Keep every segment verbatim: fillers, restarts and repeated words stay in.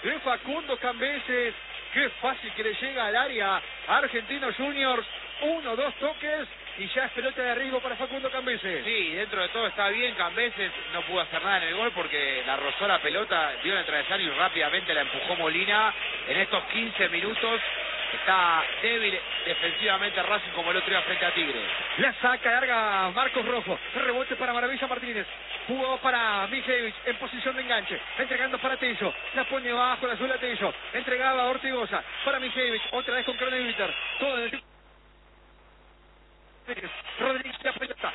de Facundo Cambeses. Qué fácil que le llega al área a Argentinos Juniors. Uno, dos toques y ya es pelota de arribo para Facundo Cambeses. Sí, dentro de todo está bien. Cambeses no pudo hacer nada en el gol porque la rozó la pelota, dio en el travesaño y rápidamente la empujó Molina. En estos quince minutos está débil defensivamente Racing como el otro día frente a Tigre. La saca larga Marcos Rojo. Rebote para Maravilla Martínez. Jugó para Mijevich en posición de enganche. Entregando para Tello. La pone bajo la suela Tello. Entregaba a Ortigosa para Mijevich. Otra vez con Cronenwiter. Todo en el... Rodríguez la pelota.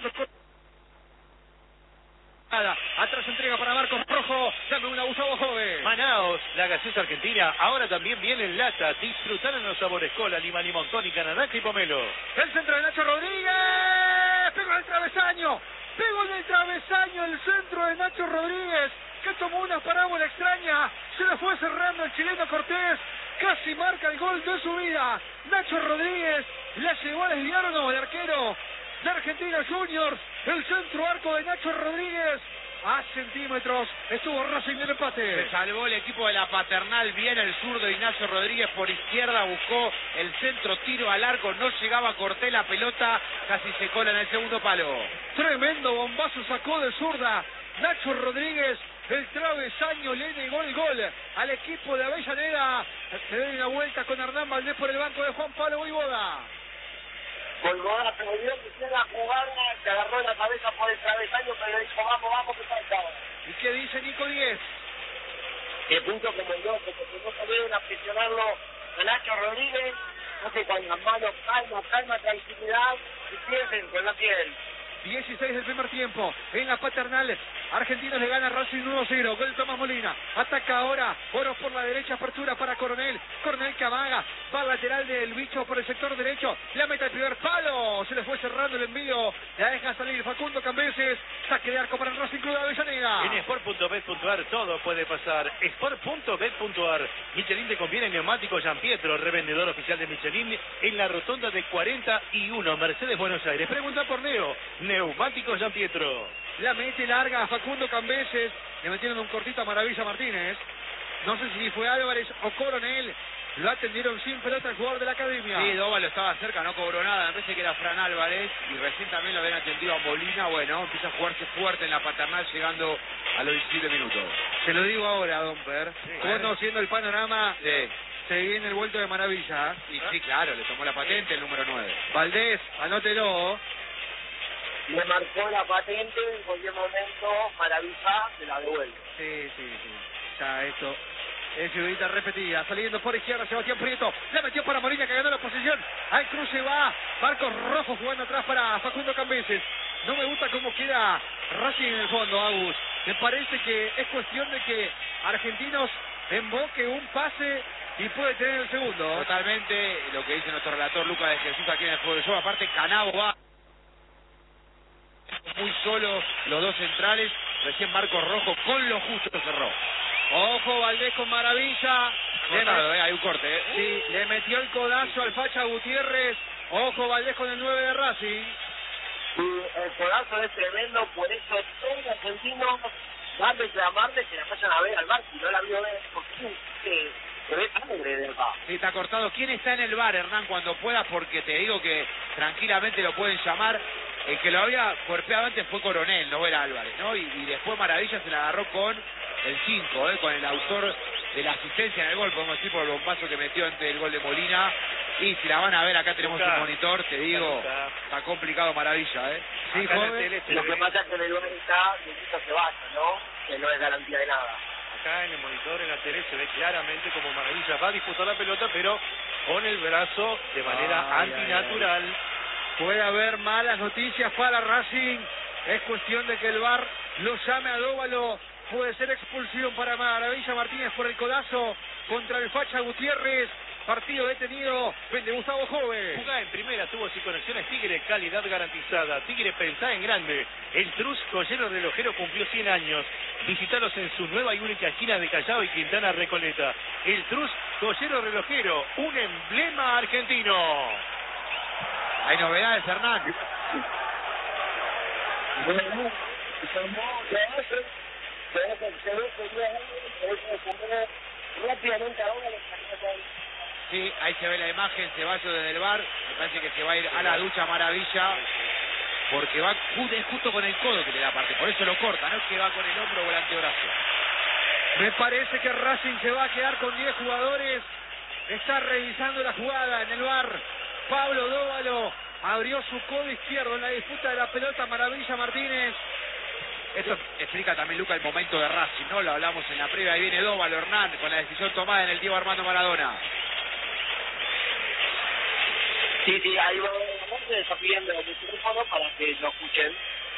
Atrás entrega para Marcos Rojo. Dame un abusado joven. Manaos, la gaseosa argentina, ahora también viene en lata. Disfrutar en los sabores cola, lima, limón, tónica, naranja y pomelo. El centro de Nacho Rodríguez. Pegó en el travesaño. Pegó en el travesaño el centro de Nacho Rodríguez, que tomó una parábola extraña. Se la fue cerrando el chileno Cortés. Casi marca el gol de su vida. Nacho Rodríguez la llegó a desviar o no el arquero de Argentinos Juniors. El centro arco de Nacho Rodríguez. A centímetros estuvo Racing del empate. Se salvó el equipo de la Paternal. Bien el zurdo Ignacio Rodríguez por izquierda. Buscó el centro, tiro al arco. No llegaba a Cortés la pelota. Casi se cola en el segundo palo. Tremendo bombazo sacó de zurda Nacho Rodríguez. El travesaño le negó el gol al equipo de Avellaneda. Se da una vuelta con Hernán Valdés por el banco de Juan Pablo Voivoda. Voivoda se volvió a meter la jugada, se agarró la cabeza por el travesaño, pero le dijo, vamos, vamos, que falta. ¿Y qué dice Nico Díez? Que punto como loco, porque no salieron a presionarlo a Nacho Rodríguez, no sé, con las manos, calma, calma, tranquilidad, y piensen con la piel. dieciséis del primer tiempo, en la Paternal, Argentinos le gana Racing uno cero, gol Tomás Molina, ataca ahora, Oro por la derecha, apertura para Coronel, Coronel que amaga, va al lateral del bicho por el sector derecho, la meta el primer palo, se le fue cerrando el envío, la deja salir Facundo Cambeses, saque de arco para el Racing Club de Avellaneda. En sport punto bet punto ar todo puede pasar. sport punto bet punto ar. Michelin te conviene neumáticos San Pietro, revendedor oficial de Michelin en la rotonda de cuarenta y uno, Mercedes, Buenos Aires. Pregunta por Leo. Neumáticos San Pietro. La mete larga a Facundo Cambeses. Le metieron un cortito a Maravilla Martínez. No sé si fue Álvarez o Coronel. Lo atendieron sin pelota el jugador de la academia. Sí, Dóvalo estaba cerca, no cobró nada. Me parece que era Fran Álvarez. Y recién también lo habían atendido a Molina. Bueno, empieza a jugarse fuerte en la Paternal llegando a los diecisiete minutos. Se lo digo ahora, Don Per. Sí, conociendo el panorama, sí. Se viene el vuelto de Maravilla. Y sí, claro, le tomó la patente el número nueve. Valdés, anótelo. Le marcó la patente, en cualquier momento Maravilla se la devuelve. Sí, sí, sí. Ya esto es figurita repetida. Saliendo por izquierda Sebastián Prieto. La metió para Molina que ganó la posición. Al cruce va Marcos Rojo jugando atrás para Facundo Cambeses. No me gusta cómo queda Racing en el fondo, Agus. Me parece que es cuestión de que Argentinos emboque un pase y puede tener el segundo. Totalmente lo que dice nuestro relator Lucas de Jesús aquí en el Fútbol Show. Aparte Canavo va muy solo los dos centrales. Recién Marcos Rojo con lo justo cerró. Ojo Valdés con Maravilla. Cortado, eh, hay un corte. Eh. Sí, le metió el codazo al Facha Gutiérrez. Ojo Valdés con el nueve de Racing. Y el codazo es tremendo, por eso todo argentino va a reclamarle que la vayan a ver al bar. Si no la vio ver, porque se, se ve sangre del bar. Sí, está cortado. ¿Quién está en el bar, Hernán, cuando pueda? Porque te digo que tranquilamente lo pueden llamar. El que lo había golpeado antes fue Coronel, no era Álvarez, ¿no? Y, y después Maravilla se la agarró con el cinco, ¿eh? Con el autor de la asistencia en el gol, podemos decir, por el bombazo que metió ante el gol de Molina. Y si la van a ver, acá tenemos un monitor, te digo, está complicado Maravilla, ¿eh? Sí, joven. Lo que pasa es que en el lugar está, necesita se vaya, ¿no? Que no es garantía de nada. Acá en el monitor, en la tele, se ve claramente como Maravilla va a disputar la pelota, pero con el brazo de manera ay, antinatural. Ay, ay. Puede haber malas noticias para Racing. Es cuestión de que el V A R lo llame a Dóvalo. Puede ser expulsión para Maravilla Martínez por el codazo contra el Facha Gutiérrez. Partido detenido de Gustavo Joven. Jugá en primera, tuvo sin conexiones Tigre, calidad garantizada. Tigre, pensá en grande. El Trus Joyero Relojero cumplió cien años. Visitalos en su nueva y única esquina de Callao y Quintana Recoleta. El Trus Joyero Relojero, un emblema argentino. Hay novedades, Hernán. Bueno, se armó, se hace, se hace, se hace, se hace, se hace, rápidamente a Dóvalo. Sí, ahí se ve la imagen, Ceballos desde el bar, me parece que se va a ir a la ducha Maravilla, porque va es justo con el codo que le da parte, por eso lo corta, no es que va con el hombro o el antebrazo. Me parece que Racing se va a quedar con diez jugadores, está revisando la jugada en el bar, Pablo Dóvalo abrió su codo izquierdo en la disputa de la pelota, Maravilla Martínez. Esto explica también, Luca, el momento de Racing, ¿no? Lo hablamos en la previa, ahí viene Dóvalo, Hernán, con la decisión tomada en el Diego Armando Maradona. Sí, sí, ahí va, se está pidiendo el micrófono para que lo escuchen.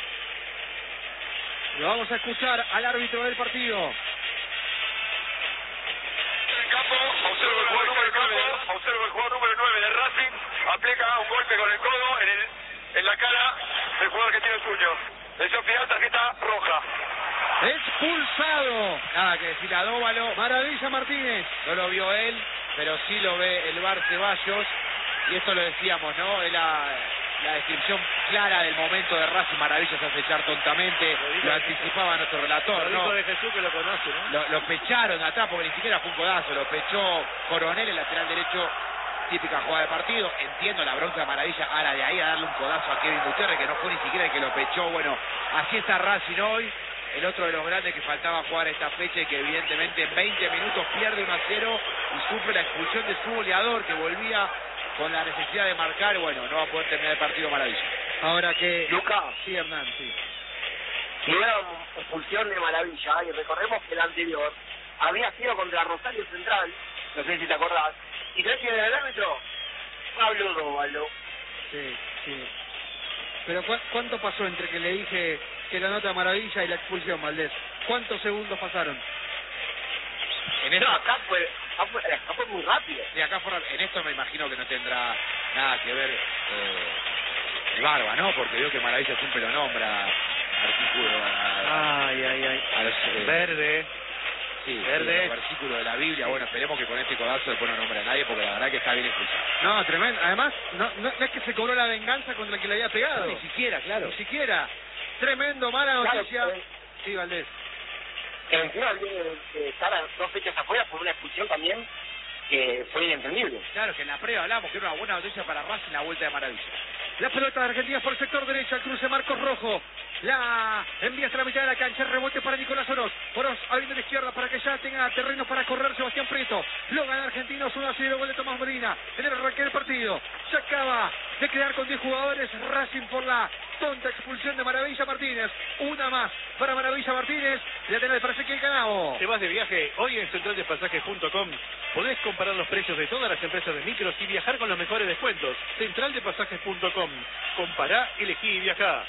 Lo vamos a escuchar al árbitro del partido. En campo, observo el jugador número nueve, observo el jugador número nueve de Racing, aplica un golpe con el codo en, el, en la cara del jugador que tiene el suyo. Lesión final, tarjeta roja. Expulsado. Nada que decir a Dóvalo. Maravilla Martínez. No lo vio él, pero sí lo ve el bar Ceballos. Y esto lo decíamos, ¿no? Es la, la descripción clara del momento de Racing. Maravilla se hace echar tontamente. Lo, lo anticipaba nuestro relator, lo ¿no? dijo de Jesús que lo conoce, ¿no? Lo, lo pecharon de atrás porque ni siquiera fue un codazo. Lo pechó Coronel, el lateral derecho. Típica jugada de partido. Entiendo la bronca de Maravilla. Ahora de ahí a darle un codazo a Kevin Gutiérrez, que no fue ni siquiera el que lo pechó. Bueno, así está Racing hoy. El otro de los grandes que faltaba jugar esta fecha y que evidentemente en veinte minutos pierde uno a cero y sufre la expulsión de su goleador, que volvía con la necesidad de marcar. Bueno, no va a poder terminar el partido Maravilla. Ahora que... Lucas. Sí, Hernán, sí. Nueva expulsión de Maravilla, y recordemos que el anterior había sido contra Rosario Central, no sé si te acordás, y crees que el árbitro Pablo Dóvalo. Sí, sí. Pero ¿cu ¿cuánto pasó entre que le dije que la nota Maravilla y la expulsión, Valdés? ¿Cuántos segundos pasaron? En esto, no, acá fue, acá fue, acá fue muy rápido. Sí, acá fue, en esto me imagino que no tendrá nada que ver eh, el Barba, ¿no? Porque veo que Maravilla siempre lo nombra artículo a, Ay, ay, ay. a los, eh, Verde. Sí, Verde. sí, versículo de la Biblia. Bueno, esperemos que con este codazo después no nombre a nadie, porque la verdad que está bien expulsado. No, tremendo. Además, no, no, no es que se cobró la venganza contra el que le había pegado. No, ni siquiera, claro. Ni siquiera. Tremendo, mala noticia. Claro, sí, Valdés. Encima de estar a dos fechas afuera por una expulsión también que fue inentendible. Claro, que en la previa hablamos que era una buena noticia para Racing la vuelta de Maravilla. La pelota de Argentina por el sector derecho, al cruce Marcos Rojo. La envía hasta la mitad de la cancha, el rebote para Nicolás Oroz. Oroz abriendo la izquierda para que ya tenga terreno para correr Sebastián Prieto. Lo gana Argentinos, uno a cero, gol de Tomás Molina en el arranque del partido. Se acaba de quedar con diez jugadores Racing por la tonta expulsión de Maravilla Martínez. Una más para Maravilla Martínez. La tiene para Ezequiel Canavo. Te vas de viaje, hoy en central de pasajes punto com podés comparar los precios de todas las empresas de micros y viajar con los mejores descuentos. central de pasajes punto com. Compará, elegí y viajá.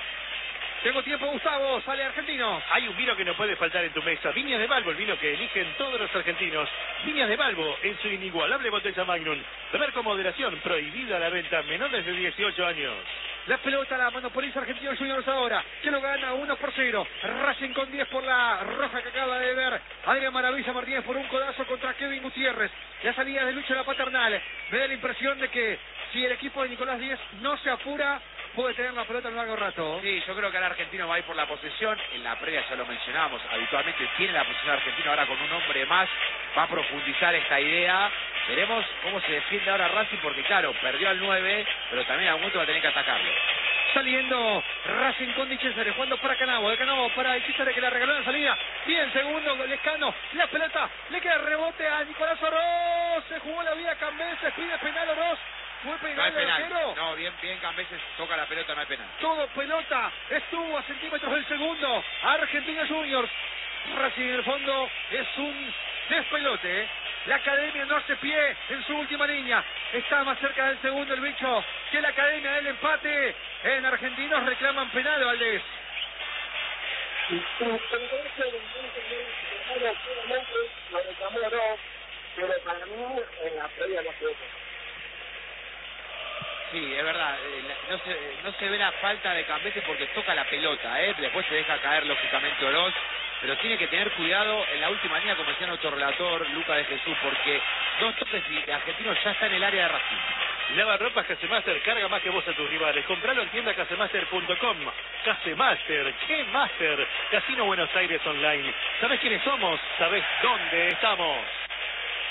Tengo tiempo, Gustavo. Sale Argentinos. Hay un vino que no puede faltar en tu mesa. Viñas de Balbo, el vino que eligen todos los argentinos. Viñas de Balbo, en su inigualable botella Magnum. Beber con moderación, prohibida la venta, menores de dieciocho años. La pelota la monopoliza Argentinos Juniors ahora, que lo gana uno por cero. Racing con diez por la roja que acaba de ver Adrián Maravilla Martínez por un codazo contra Kevin Gutiérrez. La salida de Lucho La Paternal. Me da la impresión de que si el equipo de Nicolás Díez no se apura, puede tener la pelota en un largo rato. Sí, yo creo que el argentino va a ir por la posesión. En la previa ya lo mencionamos, habitualmente tiene la posesión argentina, ahora con un hombre más va a profundizar esta idea. Veremos cómo se defiende ahora Racing, porque claro, perdió al nueve, pero también a algún momento va a tener que atacarlo. Saliendo Racing con Di Cesare, jugando para Canavo, de Canavo para Di Cesare, que le regaló la salida. Bien, segundo, Lescano, la pelota, le queda rebote a Nicolás Oroz. Se jugó la vida Cambeses, pide penal Oroz. ¿Fue penal, no hay penal. arquero? No, bien, bien Cambeses toca la pelota, no hay penal. Todo pelota, estuvo a centímetros del segundo. Argentina Juniors. Racing en el fondo es un despelote, ¿eh? La academia no hace pie en su última línea. Está más cerca del segundo el bicho que la academia del empate. En Argentinos reclaman penal, Valdés. Lo reclamó Oroz, pero para mí en la previa no se ve. Sí, es verdad, eh, no se, no se ve la falta de Cambeses porque toca la pelota, ¿eh? Después se deja caer lógicamente Oroz, pero tiene que tener cuidado en la última línea, como decía nuestro relator Luca de Jesús, porque dos toques y Argentinos ya está en el área de Racing. Lava ropas Casemaster, carga más que vos a tus rivales. Compralo en tienda casemaster punto com. Casemaster, ¿qué Master? Casino Buenos Aires Online. ¿Sabés quiénes somos? ¿Sabés dónde estamos?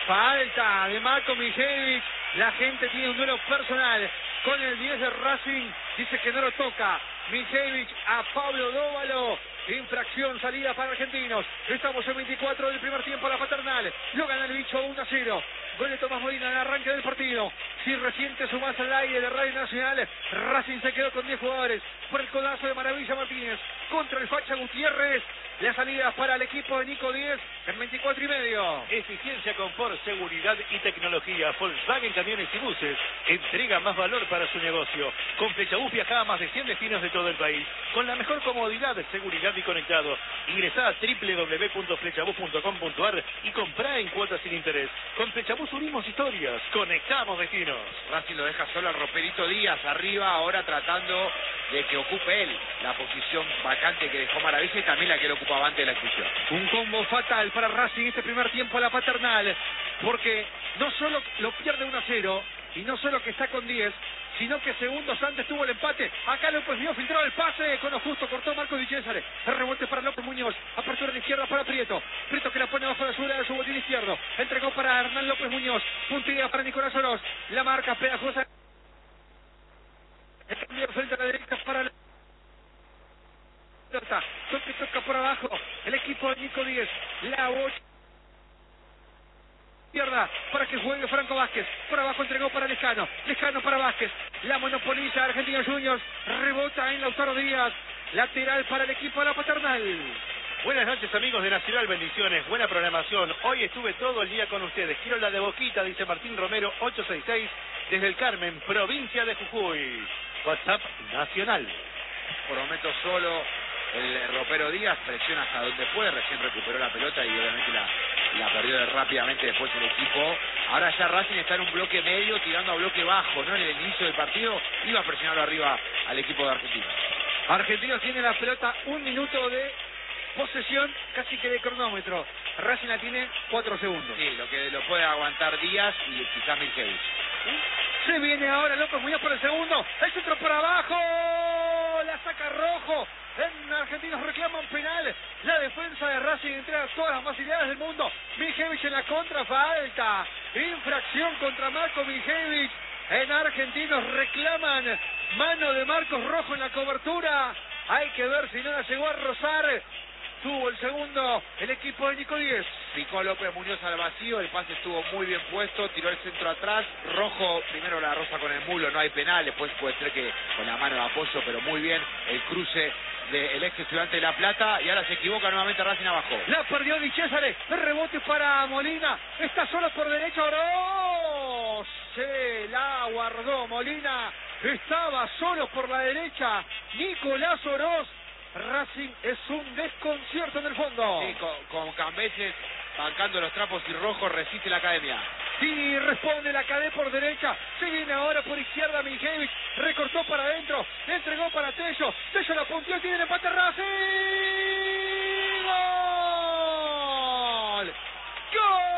Falta de Marco Mijevic. La gente tiene un duelo personal con el diez de Racing. Dice que no lo toca Mijevic a Pablo Dóvalo. Infracción, salida para Argentinos. Estamos en veinticuatro del primer tiempo a la Paternal. Lo gana el bicho uno a cero. Gol de Tomás Molina en el arranque del partido. Si recién te sumás al aire de Radio Nacional, Racing se quedó con diez jugadores. Por el codazo de Maravilla Martínez contra el Facha Gutiérrez. La salida para el equipo de Nico Díez en veinticuatro y medio. Eficiencia, confort, seguridad y tecnología. Volkswagen Camiones y Buses entrega más valor para su negocio. Con Flechabús viaja a más de cien destinos de todo el país. Con la mejor comodidad, seguridad y conectado. Ingresá a doble u doble u doble u punto flechabús punto com punto ar y comprá en cuotas sin interés. Con Flechabús unimos historias. Conectamos destinos. Racing lo deja solo al Roperito Díaz arriba, ahora tratando de que ocupe él la posición vacante que dejó Maravilla y también la que él ocupaba antes de la expulsión. Un combo fatal para Racing este primer tiempo a la Paternal, porque no solo lo pierde uno a cero y no solo que está con diez, sino que segundos antes tuvo el empate. Acá López vio filtrado el pase, con lo justo cortó Marco Di César. El rebote para López Muñoz, apertura a la izquierda para Prieto. Prieto que la pone bajo la suela de su botín izquierdo. Entregó para Hernán López Muñoz, puntilla para Nicolás Oroz. La marca pegajosa. El cambio frente a la derecha para la pelota. Toque toca por abajo el equipo de Nico Díez. La ocho. Izquierda para que juegue Franco Vázquez. Por abajo entregó para Lejano. Lejano para Vázquez. La monopoliza Argentinos Juniors. Rebota en Lautaro Díaz. Lateral para el equipo de la Paternal. Buenas noches, amigos de Nacional, bendiciones, buena programación. Hoy estuve todo el día con ustedes. Quiero la de Boquita, dice Martín Romero, ocho seis seis, desde el Carmen, provincia de Jujuy. WhatsApp Nacional. Por momento solo el Ropero Díaz, presiona hasta donde puede, recién recuperó la pelota y obviamente la, la perdió rápidamente después el equipo. Ahora ya Racing está en un bloque medio, tirando a bloque bajo, ¿no? En el inicio del partido iba a presionarlo arriba al equipo de Argentina. Argentinos tiene la pelota, un minuto de posesión, casi que de cronómetro. Racing la tiene cuatro segundos. Sí, lo que lo puede aguantar Díaz y quizá Milkevich. Se viene ahora López Muñoz por el segundo. El centro por abajo. La saca Rojo. En Argentinos reclaman penal. La defensa de Racing entrega todas las facilidades del mundo. Milkevich en la contra, falta. Infracción contra Marco Milkevich. En Argentinos reclaman mano de Marcos Rojo en la cobertura. Hay que ver si no la llegó a rozar. Tuvo el segundo el equipo de Nico Díez. Picó López Muñoz al vacío, el pase estuvo muy bien puesto, tiró el centro atrás. Rojo primero la roza con el mulo, no hay penal, después puede ser que con la mano de apoyo, pero muy bien el cruce del ex Estudiante de La Plata. Y ahora se equivoca nuevamente Racing abajo. La perdió Di César, el rebote para Molina. Está solo por derecha Oroz. Se la guardó Molina. Estaba solo por la derecha Nicolás Oroz. Racing es un desconcierto en el fondo. Sí, con, con Cambeses bancando los trapos y Rojo resiste la academia. Sí, responde la cadena por derecha. Se viene ahora por izquierda Milkevich. Recortó para adentro. Le entregó para Tello. Tello la punteó. Tiene el empate Racing. ¡Gol! ¡Gol!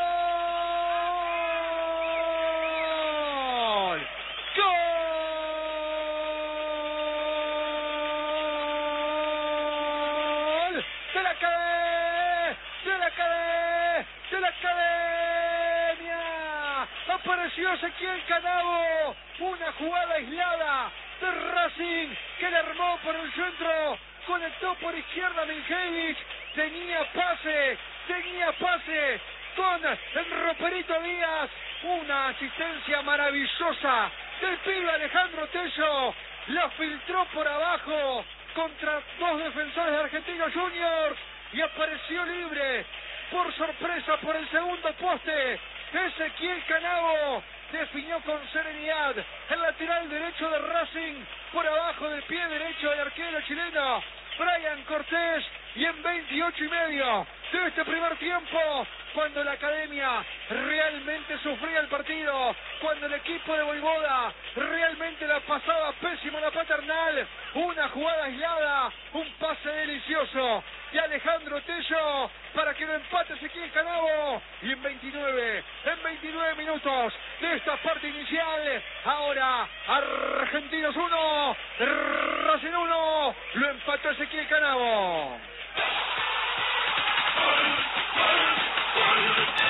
Apareció Ezequiel Canavo, una jugada aislada de Racing que le armó por el centro, conectó por izquierda Milkevich, tenía pase, tenía pase con el Roperito Díaz, una asistencia maravillosa del pibe Alejandro Tello, la filtró por abajo contra dos defensores de Argentinos Juniors y apareció libre por sorpresa por el segundo poste. Ezequiel Canavo definió con serenidad el lateral derecho de Racing por abajo del pie derecho del arquero chileno Brian Cortés. Y en veintiocho y medio de este primer tiempo, cuando la academia realmente sufría el partido, cuando el equipo de Voivoda realmente la pasaba pésimo la Paternal, una jugada aislada, un pase delicioso de Alejandro Tello para que lo empate Ezequiel Canavo. Y en veintinueve, en veintinueve minutos de esta parte inicial, ahora Argentinos uno, Racing uno, lo empató Ezequiel Canavo. Gol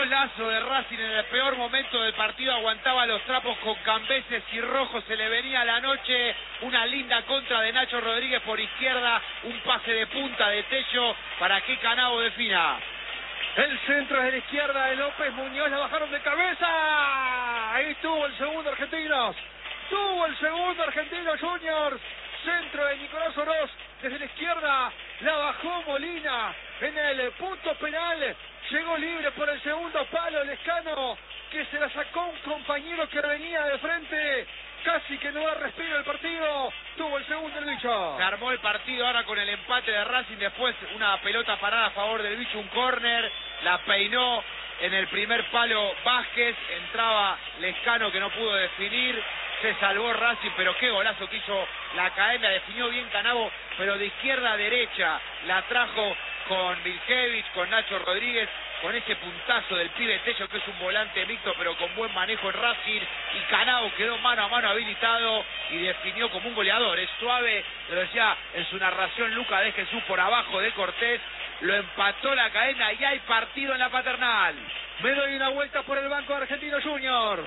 Golazo de Racing en el peor momento del partido, aguantaba los trapos con Cambeses y Rojo, se le venía la noche, una linda contra de Nacho Rodríguez por izquierda, un pase de punta de Tello para que Canavo defina. El centro es de la izquierda de López Muñoz, la bajaron de cabeza. Ahí tuvo el segundo Argentinos. Tuvo el segundo Argentinos Juniors. Centro de Nicolás Oroz desde la izquierda. La bajó Molina en el punto penal. Llegó libre por el segundo palo Lescano, que se la sacó un compañero que venía de frente. Casi que no da respiro el partido. Tuvo el segundo el Bicho. Se armó el partido ahora con el empate de Racing. Después una pelota parada a favor del Bicho, un córner. La peinó en el primer palo Vázquez. Entraba Lescano que no pudo definir. Se salvó Racing, pero qué golazo que hizo la Academia. Definió bien Canavo, pero de izquierda a derecha. La trajo con Vilkevich, con Nacho Rodríguez, con ese puntazo del pibe Tello, que es un volante mixto, pero con buen manejo en Racing. Y Canavo quedó mano a mano habilitado y definió como un goleador. Es suave, lo decía en su narración Luca de Jesús, por abajo de Cortés. Lo empató la Academia y hay partido en la Paternal. Me doy una vuelta por el banco de Argentinos Juniors.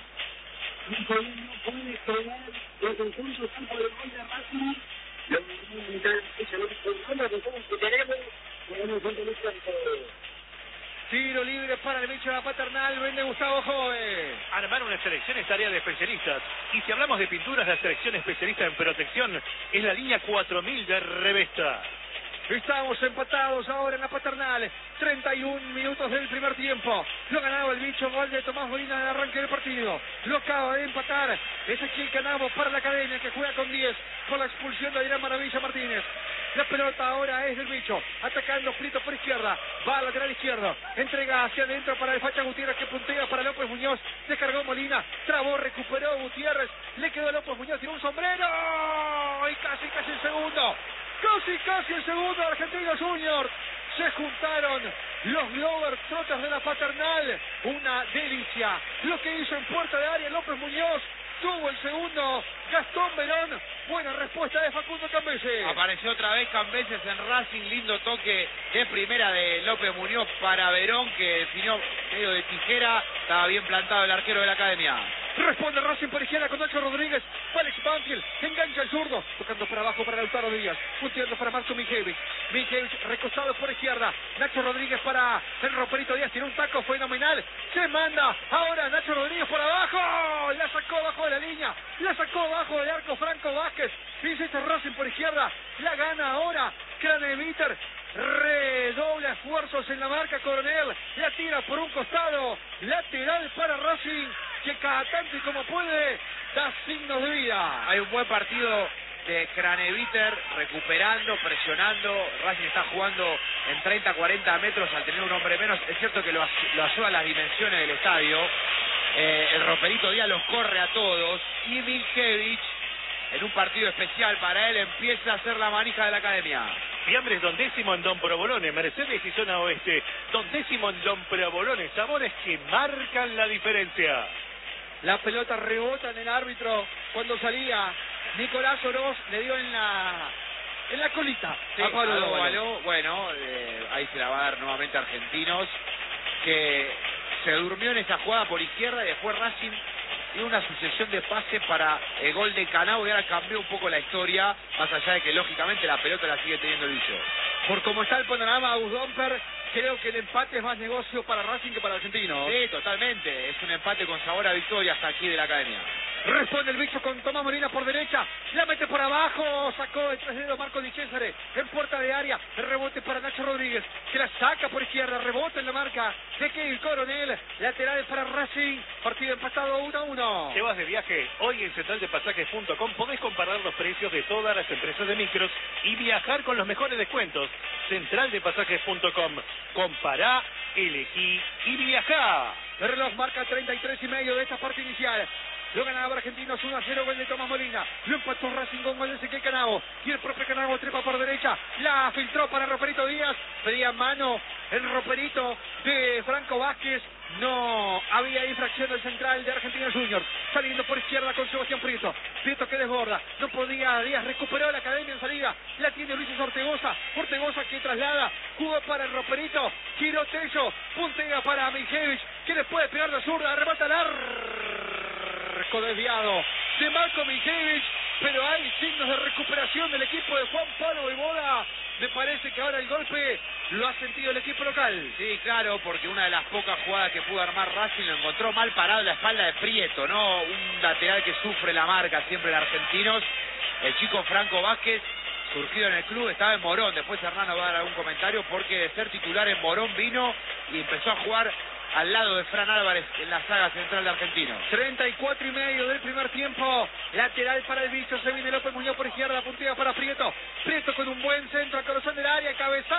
Tiro libre para el Bicho de la Paternal, vende Gustavo Jove. Armar una selección es tarea de especialistas. Y si hablamos de pinturas, la selección especialista en protección es la línea cuatro mil de Revesta. Estamos empatados ahora en la Paternal. treinta y un minutos del primer tiempo. Lo ganaba el Bicho, gol de Tomás Molina en el arranque del partido. Lo acaba de empatar Ezequiel Canavo para la Academia, que juega con diez por la expulsión de Adrián Maravilla Martínez. La pelota ahora es del Bicho, atacando Prieto por izquierda, va al lateral izquierdo, entrega hacia adentro para el Facha Gutiérrez, que puntea para López Muñoz, descargó Molina, trabó, recuperó Gutiérrez, le quedó a López Muñoz, tiró un sombrero y casi, casi el segundo. Casi, casi el segundo de Argentinos Juniors. Se juntaron los Glover Trotters de la Paternal. Una delicia lo que hizo en puerta de área López Muñoz. Tuvo el segundo Gastón Verón. Buena respuesta de Facundo Cambeses. Apareció otra vez Cambeses en Racing. Lindo toque de primera de López Muñoz para Verón, que definió medio de tijera. Estaba bien plantado el arquero de la Academia. Responde Racing por izquierda con Nacho Rodríguez. Alex Banfield engancha el zurdo, tocando para abajo para Lautaro Díaz, punteando para Marco Mijevich. Mijevich recostado por izquierda. Nacho Rodríguez para el Roperito Díaz, tiene un taco fenomenal. Se manda ahora Nacho Rodríguez por abajo. La sacó abajo de la línea, la sacó abajo del arco Franco Vázquez. Dice este Racing por izquierda. La gana ahora Craneviter. Redobla esfuerzos en la marca Coronel. La tira por un costado. Lateral para Racing, que cada tanto y como puede da signos de vida. Hay un buen partido de Craneviter, recuperando, presionando. Racing está jugando en treinta a cuarenta metros al tener un hombre menos. Es cierto que lo, lo ayuda a las dimensiones del estadio. Eh, el Roperito Díaz los corre a todos. Y Milkevich, en un partido especial para él, empieza a hacer la manija de la Academia. Fiambres Don Décimo en Don Provolone, Mercedes y Zona Oeste. Don Décimo en Don Provolone, sabores que marcan la diferencia. La pelota rebota en el árbitro cuando salía. Nicolás Oroz le dio en la en la colita. Sí, a Pablo Dóvalo. Bueno, eh, ahí se la va a dar nuevamente a Argentinos, que se durmió en esa jugada por izquierda y después Racing dio una sucesión de pases para el gol de Canavo y ahora cambió un poco la historia, más allá de que lógicamente la pelota la sigue teniendo el Bicho. Por cómo está el panorama, Ausdomper, creo que el empate es más negocio para Racing que para Argentinos. Sí, totalmente. Es un empate con sabor a victoria hasta aquí de la Academia. Responde el Bicho con Tomás Molina por derecha. La mete por abajo. Sacó el tres dedos Marco Di Cesare en puerta de área. El rebote para Nacho Rodríguez, que la saca por izquierda. Rebote en la marca de Kevin Coronel. Lateral para Racing. Partido empatado uno a uno. ¿Te vas de viaje? Hoy en central de pasajes punto com podés comparar los precios de todas las empresas de micros y viajar con los mejores descuentos. central de pasajes punto com. Compará, elegí y viajá. El reloj marca treinta y tres y medio de esta parte inicial. Lo ganaba Argentinos uno a cero, gol de Tomás Molina. Lo empató Racing con gol de Ezequiel Canavo. Y el propio Canavo trepa por derecha. La filtró para Roperito Díaz. Pedía mano el Roperito de Franco Vázquez. No había infracción del central de Argentinos Juniors. Saliendo por izquierda con Sebastián Prieto. Prieto que desborda. No podía Díaz. Recuperó la academia en salida. La tiene Luis Ortegoza. Ortegoza que traslada. Jugó para el Roperito. Giró Tello. Puntea para Mijevich. Que le puede pegar de zurda. Remata al arco desviado de Marco Mijevich. Pero hay signos de recuperación del equipo de Juan Pablo Voivoda. Me parece que ahora el golpe lo ha sentido el equipo local. Sí, claro, porque una de las pocas jugadas que pudo armar Racing lo encontró mal parado en la espalda de Prieto, ¿no? Un lateral que sufre la marca siempre en Argentinos. El chico Franco Vázquez, surgido en el club, estaba en Morón. Después Hernán va a dar algún comentario porque de ser titular en Morón vino y empezó a jugar al lado de Fran Álvarez en la saga central de Argentinos. treinta y cuatro y medio del primer tiempo. Lateral para el bicho. Se viene López Muñoz por izquierda. Puntea para Prieto. Prieto con un buen centro al corazón del área.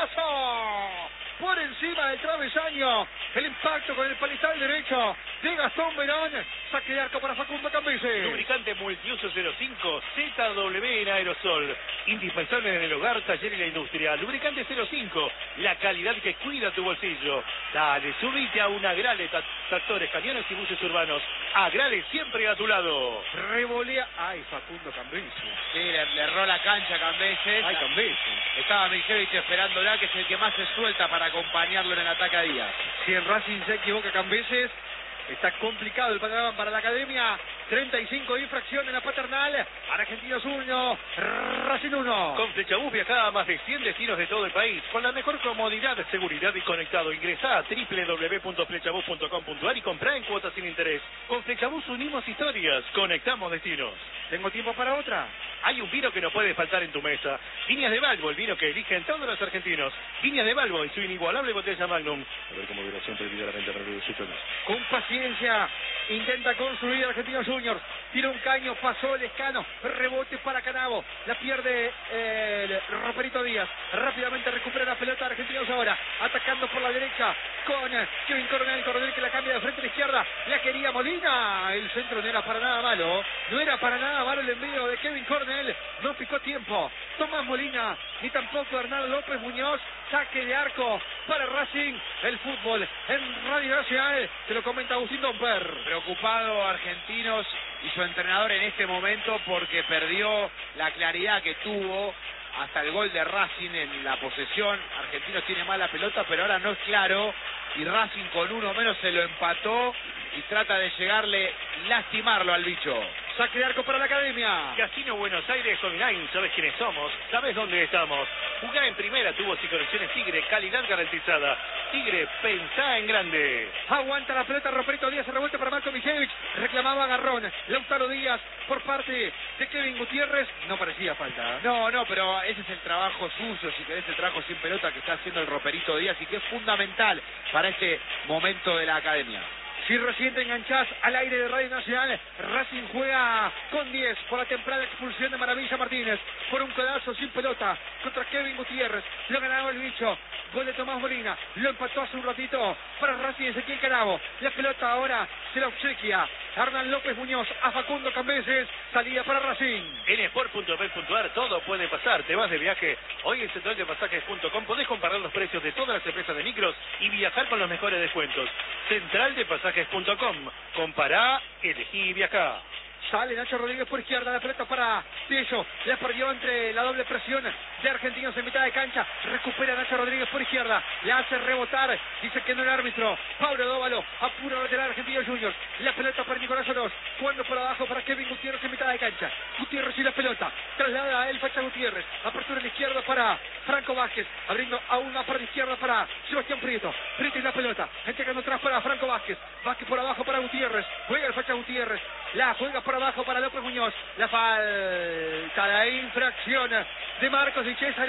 Cabezazo por encima del travesaño. El impacto con el palistal derecho de Gastón Verón. Saque de arco para Facundo Cambises. Lubricante multiuso cero cinco Z W en aerosol. Indispensable en el hogar, taller y la industria. Lubricante cero cinco. La calidad que cuida tu bolsillo. Dale, subite a una Agrale. Tractores, camiones y buses urbanos. Agrale siempre a tu lado. Revolea. Ay, Facundo Cambises. Sí, le, le erró la cancha a Cambises. Ay, Cambises. Estaba Mijevich esperándola, que es el que más se suelta para acompañarlo en el ataque a Díaz. Si en Racing se equivoca Cambises, está complicado el panorama para la academia. treinta y cinco de infracción en la paternal. Argentinos uno, Racing uno. Con Flechabús viajá a más de cien destinos de todo el país. Con la mejor comodidad, seguridad y conectado. Ingresá a doble u doble u doble u punto flechabús punto com punto a r y comprá en cuotas sin interés. Con Flechabús unimos historias, conectamos destinos. ¿Tengo tiempo para otra? Hay un vino que no puede faltar en tu mesa. Viñas de Balbo, el vino que eligen todos los argentinos. Viñas de Balbo y su inigualable botella Magnum. A ver cómo duración prohibida la venta para reducir. Con paciencia intenta construir Argentinos Juniors. Tira un caño, pasó el Escano. Rebote para Canavo. La pierde eh, el Roperito Díaz. Rápidamente recupera la pelota Argentinos ahora. Atacando por la derecha con eh, Kevin Coronel. Coronel que la cambia de frente a la izquierda. La quería Molina. El centro no era para nada malo. No era para nada malo el envío de Kevin Coronel. No picó tiempo Tomás Molina, ni tampoco Hernán López Muñoz. Saque de arco para Racing. El fútbol en Radio Nacional. Se lo comenta Agustín Domper. Preocupado Argentinos y su entrenador en este momento porque perdió la claridad que tuvo hasta el gol de Racing en la posesión. Argentinos tiene mala pelota, pero ahora no es claro. Y Racing con uno menos se lo empató y trata de llegarle y lastimarlo al bicho. Saque de arco para la academia. Casino Buenos Aires Online, ¿sabes quiénes somos? ¿Sabes dónde estamos? Jugá en primera, tubos y conexiones Tigre, calidad garantizada. Tigre, pensá en grande. Aguanta la pelota Roperito Díaz, revuelta para Marco Mijevich. Reclamaba Garrón. Lautaro Díaz por parte de Kevin Gutiérrez. No parecía falta. No, no, pero ese es el trabajo suyo, si querés, el trabajo sin pelota que está haciendo el Roperito Díaz y que es fundamental para este momento de la academia. Si recién te enganchás al aire de Radio Nacional, Racing juega con diez por la temprana expulsión de Maravilla Martínez por un codazo sin pelota contra Kevin Gutiérrez. Lo ganaba el bicho. Gol de Tomás Molina. Lo empató hace un ratito para Racing Ezequiel Canavo. La pelota ahora se la obsequia Hernán López Muñoz a Facundo Cambises. Salida para Racing. En sport punto bet punto a r todo puede pasar. Te vas de viaje. Hoy en central de pasajes punto com podés comparar los precios de todas las empresas de micros y viajar con los mejores descuentos. Central de pasajes punto com. Compará, elegí y viajá. Sale Nacho Rodríguez por izquierda, la pelota para Tello, la perdió entre la doble presión de Argentinos en mitad de cancha, recupera Nacho Rodríguez por izquierda, la hace rebotar, dice que no el árbitro, Pablo Dóvalo, apura lateral Argentinos Juniors, la pelota para Nicolás Oroz, jugando por abajo para Kevin Gutiérrez en mitad de cancha, Gutiérrez y la pelota, traslada a él Facha Gutiérrez, apertura en la izquierda para Franco Vázquez, abriendo a una parte izquierda para Sebastián Prieto, Prieto y la pelota, entregando atrás para Franco Vázquez, Vázquez por abajo para Gutiérrez, juega el Facha Gutiérrez, la juega por abajo para López Muñoz, la falta, la infracción de Marcos y César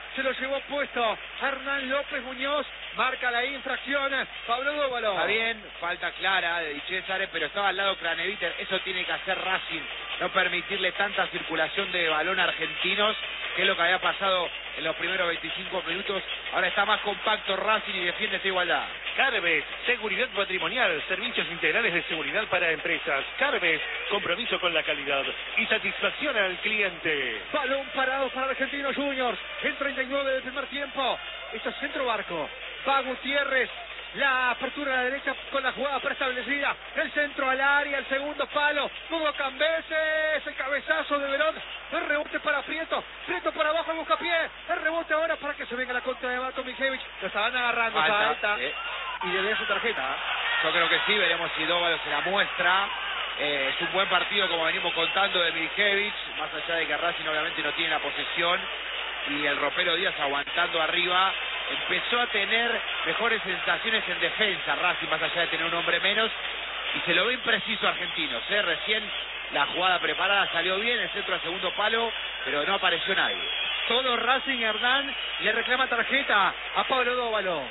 se lo llevó puesto Hernán López Muñoz, marca la infracción Pablo Dóvalo. Está bien, falta clara de Di Cesare, pero estaba al lado Craneviter, eso tiene que hacer Racing, no permitirle tanta circulación de balón a argentinos, que es lo que había pasado en los primeros veinticinco minutos. Ahora está más compacto Racing y defiende esa igualdad. Carves, seguridad patrimonial, servicios integrales de seguridad para empresas. Carves, compromiso con la calidad y satisfacción al cliente. Balón parado para Argentinos Juniors, el treinta y nueve del primer tiempo. Esto es centro Barco. Va Gutiérrez. La apertura a la derecha con la jugada preestablecida. El centro al área, el segundo palo. Hugo Cambeses, el cabezazo de Verón. El rebote para Prieto. Prieto para abajo, el buscapié. El rebote ahora para que se venga la contra de Marco Mijevich. Lo estaban agarrando, Falta, falta. sí. Y le dé su tarjeta. Yo creo que sí, veremos si Dóvalo se la muestra. Eh, es un buen partido, como venimos contando, de Mijevich, más allá de que Racing obviamente no tiene la posesión. Y el ropero Díaz aguantando arriba, empezó a tener mejores sensaciones en defensa Racing, más allá de tener un hombre menos, y se lo ve impreciso a Argentinos, ¿eh? Recién la jugada preparada salió bien, el centro al segundo palo, pero no apareció nadie. Todo Racing, Hernán le reclama tarjeta a Pablo Dóvalo.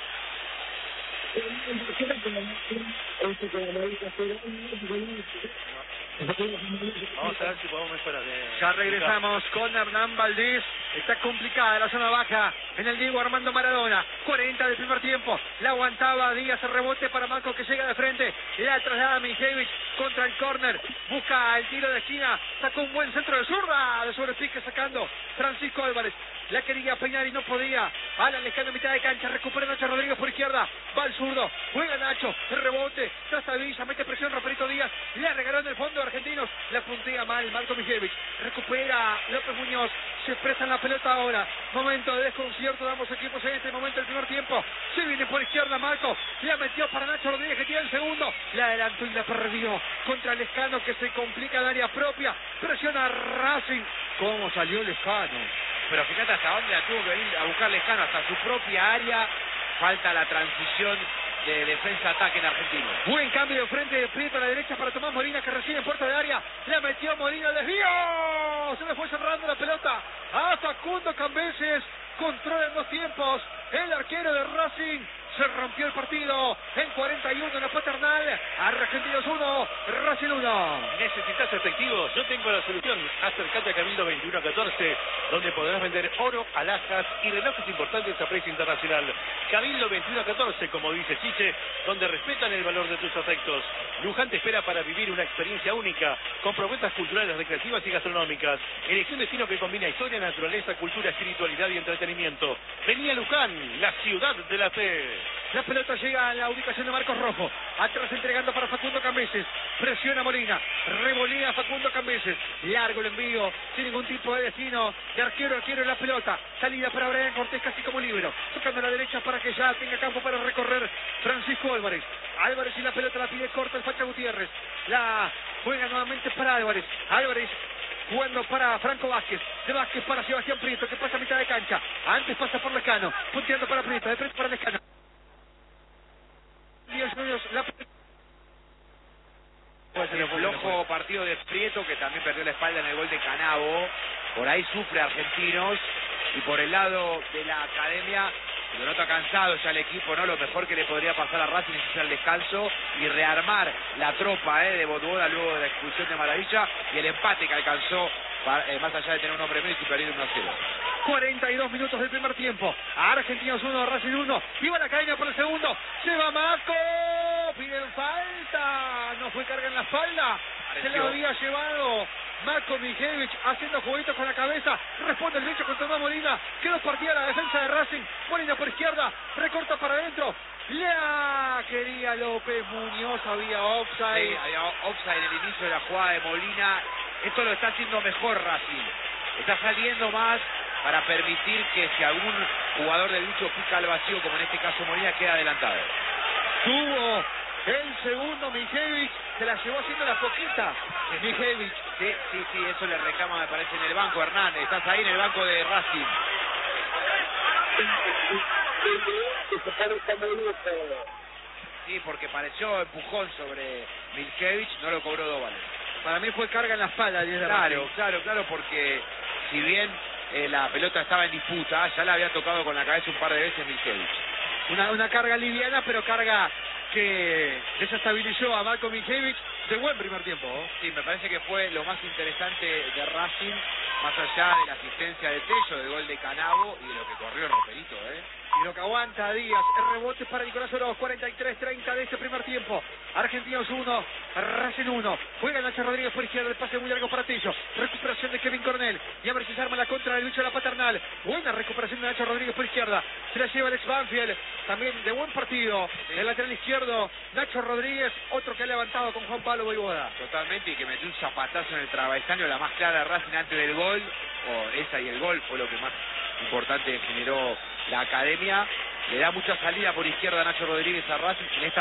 Vamos a ver si podemos mejorar. Eh. Ya regresamos con Hernán Valdés. Está complicada la zona baja en el Diego Armando Maradona. cuarenta del primer tiempo. La aguantaba Díaz, el rebote para Marco que llega de frente. La traslada Mijevich contra el córner. Busca el tiro de esquina. Sacó un buen centro de zurda. De sobrepique sacando Francisco Álvarez. La quería peinar y no podía. Alan Lescano, mitad de cancha. Recupera Nacho Rodríguez por izquierda. Va al zurdo. Juega Nacho. El rebote. Trata Villa. Mete presión Roperito Díaz. Le regaló en el fondo Argentinos. La puntea mal Marco Mijevich. Recupera López Muñoz. Se expresa en la pelota ahora. Momento de desconcierto de ambos equipos en este momento del primer tiempo. Se viene por izquierda Marco. La metió para Nacho Rodríguez que tiene el segundo. La adelantó y la perdió. Contra Lescano que se complica en área propia. Presiona Racing. ¿Cómo salió Lescano? Pero fíjate hasta dónde la tuvo que venir a buscar Lescano, hasta su propia área. Falta la transición de defensa-ataque en Argentina. Buen cambio de frente de Prieto a la derecha para Tomás Molina que recibe en puerta de área. La metió Molina, desvío. Se le fue cerrando la pelota a Facundo Cambeses. Controla en dos tiempos. El arquero de Racing. Se rompió el partido en cuarenta y uno en la paternal. Argentinos uno, Racing uno. ¿Necesitas efectivo? Yo tengo la solución. Acércate a Cabildo veintiuno catorce, donde podrás vender oro, alhajas y relojes importantes a precio internacional. Cabildo veintiuno catorce, como dice Chiche, donde respetan el valor de tus afectos. Luján te espera para vivir una experiencia única, con propuestas culturales, recreativas y gastronómicas. Elige un destino que combina historia, naturaleza, cultura, espiritualidad y entretenimiento. Vení a Luján, la ciudad de la fe. La pelota llega a la ubicación de Marcos Rojo. Atrás entregando para Facundo Cambeses. Presiona Molina. Revolea Facundo Cambeses. Largo el envío. Sin ningún tipo de destino. De arquero a arquero en la pelota. Salida para Brian Cortés casi como libero. Tocando a la derecha para que ya tenga campo para recorrer Francisco Álvarez. Álvarez y la pelota la pide corta el Facha Gutiérrez. La juega nuevamente para Álvarez. Álvarez jugando para Franco Vázquez. De Vázquez para Sebastián Prieto que pasa a mitad de cancha. Antes pasa por Lescano. Punteando para Prieto. De Prieto para Lescano. La... El flojo partido de Prieto, que también perdió la espalda en el gol de Canavo. Por ahí sufre Argentinos. Y por el lado de la academia, lo nota cansado ya el equipo, ¿no? Lo mejor que le podría pasar a Racing es hacer el descanso y rearmar la tropa ¿eh? de Botuoda luego de la expulsión de Maravilla y el empate que alcanzó, eh, más allá de tener un hombre menos y perder uno a cero. cuarenta y dos minutos del primer tiempo. Argentinos uno, Racing uno. Iba la academia por el segundo. Lleva Marco. Piden falta. No fue carga en la espalda. Se la había llevado Marco Mijevich haciendo jueguitos con la cabeza. Responde el bicho con Tomás Molina. Quedó partida la defensa de Racing. Molina por izquierda. Recorta para adentro. La quería López Muñoz. Había offside. Sí, había offside en el inicio de la jugada de Molina. Esto lo está haciendo mejor Racing. Está saliendo más para permitir que si algún jugador del bicho pica al vacío, como en este caso Molina, queda adelantado. Tuvo el segundo Mijevich, se la llevó haciendo la poquita. Mijevich. Sí, sí, sí, eso le reclama, me parece, en el banco, Hernán. Estás ahí en el banco de Racing. Sí, porque pareció empujón sobre Mijevich, no lo cobró Dóvalo. Para mí fue carga en la espalda. Claro, claro, claro, porque si bien eh, la pelota estaba en disputa, ya la había tocado con la cabeza un par de veces Miljevich. Una, una carga liviana, pero carga que desestabilizó a Marko Miljevich de buen primer tiempo. Sí, me parece que fue lo más interesante de Racing, más allá de la asistencia de Tello, del gol de Canavo y de lo que corrió el Roperito, ¿eh? Y lo que aguanta Díaz, el rebote para Nicolás Oroz, cuarenta y tres treinta de este primer tiempo. Argentinos uno, Racing uno. Juega Nacho Rodríguez por izquierda, el pase muy largo para Tello. Recuperación de Kevin Coronel. Y a ver si se arma la contra del bicho de la Paternal. Buena recuperación de Nacho Rodríguez por izquierda. Se la lleva Alex Banfield. También de buen partido. Sí. El lateral izquierdo, Nacho Rodríguez, otro que ha levantado con Juan Pablo Voivoda. Totalmente, y que metió un zapatazo en el travesaño, la más clara de Racing antes del gol. O esa y el gol fue lo que más importante generó la academia. Le da mucha salida por izquierda a Nacho Rodríguez a Racing en esta